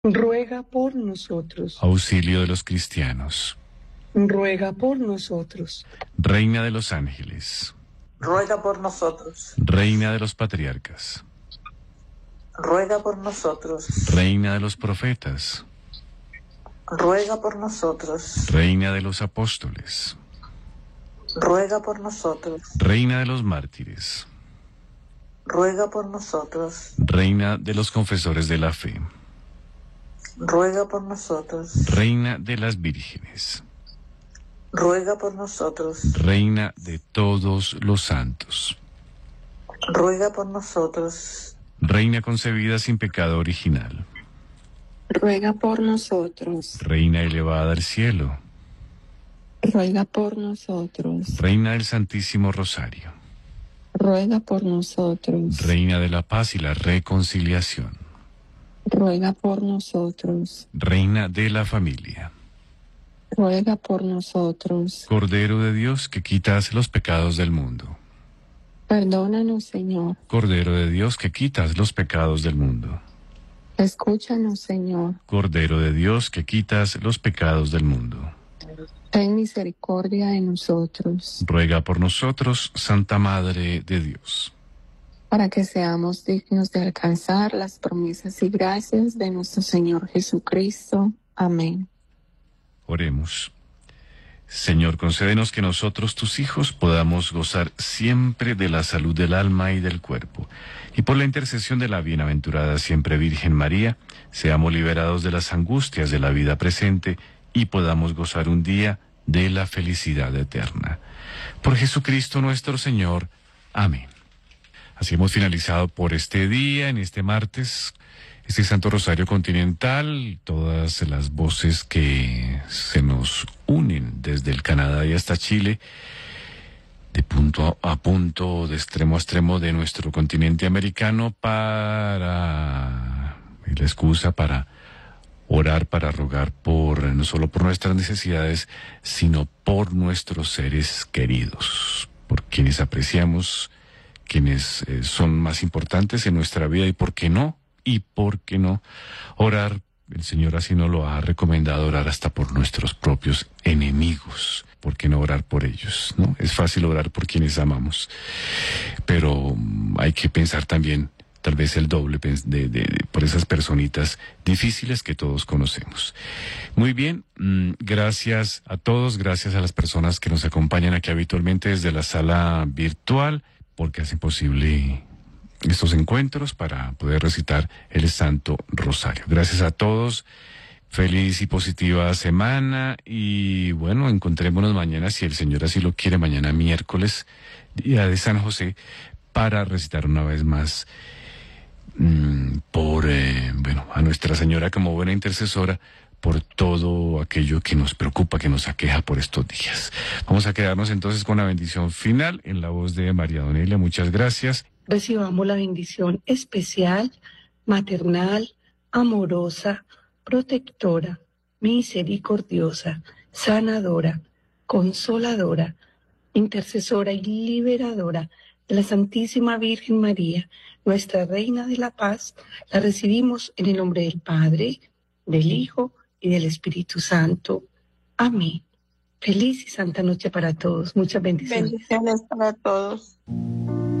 ruega por nosotros. Auxilio de los cristianos. Ruega por nosotros. Reina de los ángeles. Ruega por nosotros. Reina de los patriarcas. Ruega por nosotros. Reina de los profetas. Ruega por nosotros. Reina de los apóstoles. Ruega por nosotros. Reina de los mártires. Ruega por nosotros. Reina de los confesores de la fe. Ruega por nosotros. Reina de las vírgenes. Ruega por nosotros. Reina de todos los santos. Ruega por nosotros. Reina concebida sin pecado original. Ruega por nosotros. Reina elevada al cielo. Ruega por nosotros. Reina del Santísimo Rosario. Ruega por nosotros. Reina de la paz y la reconciliación. Ruega por nosotros. Reina de la familia. Ruega por nosotros. Cordero de Dios que quitas los pecados del mundo. Perdónanos, Señor. Cordero de Dios que quitas los pecados del mundo. Escúchanos, Señor. Cordero de Dios que quitas los pecados del mundo. Ten misericordia de nosotros, Ruega por nosotros, Santa Madre de Dios. para que seamos dignos de alcanzar las promesas y gracias de nuestro Señor Jesucristo. Amén. Oremos. Señor, concédenos que nosotros, tus hijos, podamos gozar siempre de la salud del alma y del cuerpo, y por la intercesión de la bienaventurada siempre Virgen María, seamos liberados de las angustias de la vida presente y podamos gozar un día de la felicidad eterna. Por Jesucristo nuestro Señor. Amén. Así hemos finalizado por este día, en este martes, este Santo Rosario Continental, todas las voces que se nos unen desde el Canadá y hasta Chile, de punto a punto, de extremo a extremo de nuestro continente americano, para la excusa para orar, para rogar por no solo por nuestras necesidades, sino por nuestros seres queridos, por quienes apreciamos, quienes son más importantes en nuestra vida, y por qué no, orar. El Señor así nos lo ha recomendado, orar hasta por nuestros propios enemigos. ¿Por qué no orar por ellos? ¿No? Es fácil orar por quienes amamos, pero hay que pensar también, tal vez el doble, por esas personitas difíciles que todos conocemos. Muy bien, gracias a todos, gracias a las personas que nos acompañan aquí habitualmente desde la sala virtual, porque hacen posible estos encuentros para poder recitar el Santo Rosario. Gracias a todos, feliz y positiva semana, y bueno, encontrémonos mañana, si el Señor así lo quiere, mañana miércoles, día de San José, para recitar una vez más a Nuestra Señora como buena intercesora, por todo aquello que nos preocupa, que nos aqueja por estos días. Vamos a quedarnos entonces con la bendición final en la voz de María Donelia. Muchas gracias. Recibamos la bendición especial, maternal, amorosa, protectora, misericordiosa, sanadora, consoladora, intercesora y liberadora de la Santísima Virgen María, nuestra Reina de la Paz. La recibimos en el nombre del Padre, del Hijo y del Espíritu Santo. Amén. Feliz y santa noche para todos. Muchas bendiciones. Bendiciones para todos.